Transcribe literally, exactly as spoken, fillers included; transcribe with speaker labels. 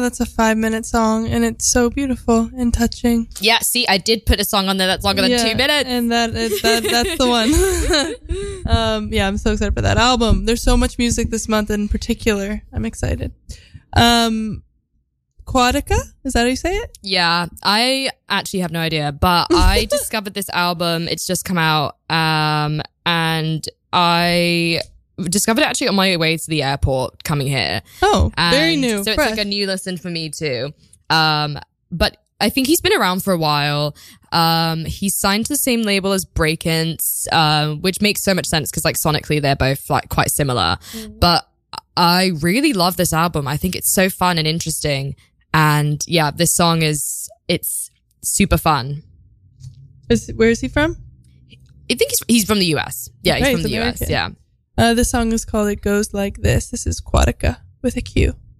Speaker 1: That's a five minute song and it's so beautiful and touching.
Speaker 2: Yeah, see, I did put a song on there that's longer than
Speaker 1: yeah,
Speaker 2: two minutes.
Speaker 1: And that, is, that that's the one. um, yeah, I'm so excited for that album. There's so much music this month in particular. I'm excited. Um, Quatica? Is that how you say it?
Speaker 2: Yeah, I actually have no idea, but I discovered this album. It's just come out. Um, and I discovered it actually on my way to the airport coming here.
Speaker 1: Oh,
Speaker 2: and
Speaker 1: very new.
Speaker 2: So it's
Speaker 1: fresh.
Speaker 2: like a new listen for me too. Um, but I think he's been around for a while. Um, he's signed to the same label as Breakins, uh, which makes so much sense because like sonically they're both like quite similar. Mm. But I really love this album. I think it's so fun and interesting. And yeah, this song is, it's super fun.
Speaker 1: Is, where is he from?
Speaker 2: I think he's, he's from the U S. Yeah, he's
Speaker 1: right,
Speaker 2: from the
Speaker 1: American.
Speaker 2: U S. Yeah.
Speaker 1: Uh, the song is called It Goes Like This. This is Quatica with a Q.